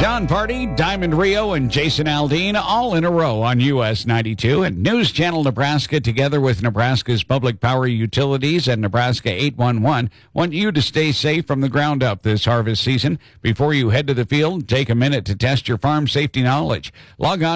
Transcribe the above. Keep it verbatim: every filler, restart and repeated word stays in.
John Party, Diamond Rio, and Jason Aldean all in a row on U S ninety-two. And News Channel Nebraska, together with Nebraska's Public Power Utilities and Nebraska eight one one, want you to stay safe from the ground up this harvest season. Before you head to the field, take a minute to test your farm safety knowledge. Log on